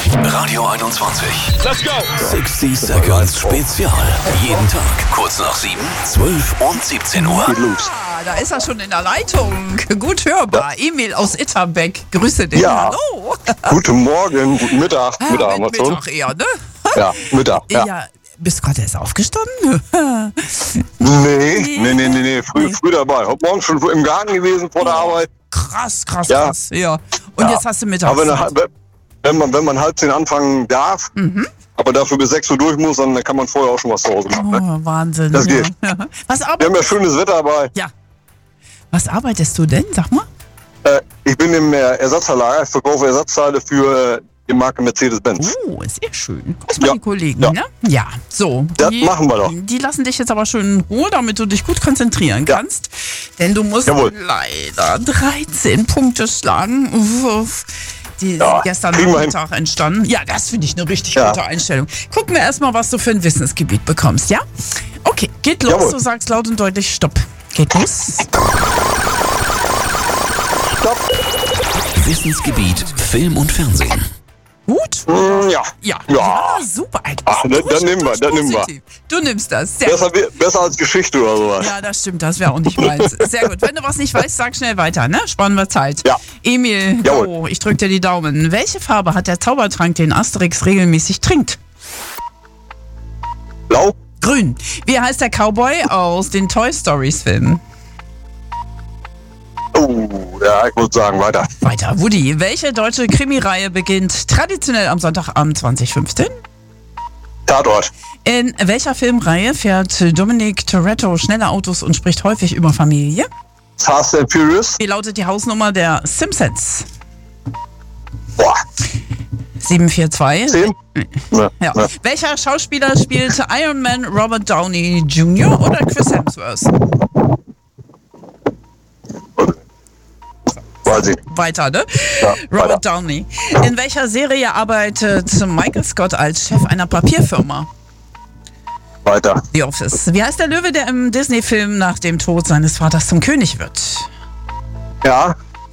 Radio 21. Let's go! 60 Seconds Spezial. Jeden Tag kurz nach 7, 12 und 17 Uhr. Geht los. Da ist er schon in der Leitung. Gut hörbar. Emil aus Itterbeck. Grüße dich. Ja. Hallo. Guten Morgen, guten Mittag. Mittag haben wir schon. Mittag eher, ne? Ja, Mittag. Ja. Ja. Bist du gerade erst aufgestanden? Nee. Früh dabei. Heute Morgen schon im Garten gewesen vor der Arbeit. Krass. Ja. Ja. Und jetzt hast du Mittag. Aber wenn man 9:30 anfangen darf, aber dafür bis 6 Uhr durch muss, dann kann man vorher auch schon was zu Hause machen. Ne? Oh, Wahnsinn. Das geht. Ja. Was Wir haben ja schönes Wetter dabei. Ja. Was arbeitest du denn? Sag mal. Ich bin im Ersatzverlager. Ich verkaufe Ersatzteile für die Marke Mercedes-Benz. Oh, sehr schön. Grüß mal Ja. die Kollegen, Ja. ne? Ja, so. Das machen wir doch. Die lassen dich jetzt aber schön in Ruhe, damit du dich gut konzentrieren kannst. Denn du musst Jawohl. leider 13 Punkte schlagen. Uff. Die Ja, gestern kriegen wir hin. Nachmittag entstanden. Ja, das finde ich eine richtig Ja. gute Einstellung. Gucken wir erstmal, was du für ein Wissensgebiet bekommst, ja? Okay, geht los. Jawohl. Du sagst laut und deutlich Stopp. Geht los. Stopp. Wissensgebiet Film und Fernsehen. Gut? Ja. Ja, super. Ach, dann nehmen wir, dann nehmen wir. Positiv. Du nimmst das. Sehr gut. Besser als Geschichte oder sowas. Ja, das stimmt, das wäre auch nicht meins. Sehr gut. Wenn du was nicht weißt, sag schnell weiter, ne? Sparen wir Zeit. Ja. Emil, Jawohl. go, ich drück dir die Daumen. Welche Farbe hat der Zaubertrank, den Asterix regelmäßig trinkt? Blau? Grün. Wie heißt der Cowboy aus den Toy Stories Filmen? Oh, ja, ich würde sagen, weiter. Weiter. Woody. Welche deutsche Krimireihe beginnt traditionell am Sonntagabend 2015? Tatort. In welcher Filmreihe fährt Dominic Toretto schnelle Autos und spricht häufig über Familie? Fast and Furious? Wie lautet die Hausnummer der Simpsons? Boah, 742. 10? Ja. Welcher Schauspieler spielt Iron Man, Robert Downey Jr. oder Chris Hemsworth? Weiß ich. Weiter, ne? Ja, Robert weiter. Downey. In welcher Serie arbeitet Michael Scott als Chef einer Papierfirma? Weiter. The Office. Wie heißt der Löwe, der im Disney-Film nach dem Tod seines Vaters zum König wird? Ja.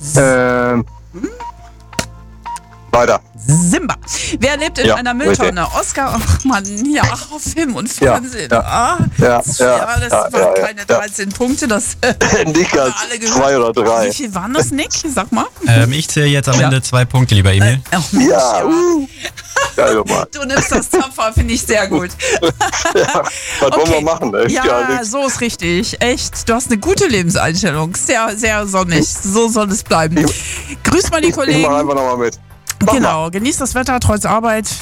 Weiter. Simba. Wer lebt in Ja, einer Mülltonne? Oscar, ach Mann, ja, Film und Fernsehen. ja. Ah, Ja, das ja, waren ja, keine ja. 13 Punkte. Das Nicht ganz. alle gehört. 2 oder 3. Wie viel waren das, Nick? Sag mal. Ich zähle jetzt am Ende 2 Punkte, lieber Emil. Ach, Mensch, Ja, geil nochmal. Du nimmst das tapfer, finde ich sehr gut. Ja, was wollen wir machen? Echt? Ja, nix. so ist richtig. Echt. Du hast eine gute Lebenseinstellung. Sehr, sehr sonnig. So soll es bleiben. Grüß mal die Ich mach Kollegen. einfach nochmal mit. Mach mal. Genau. Genießt das Wetter trotz Arbeit.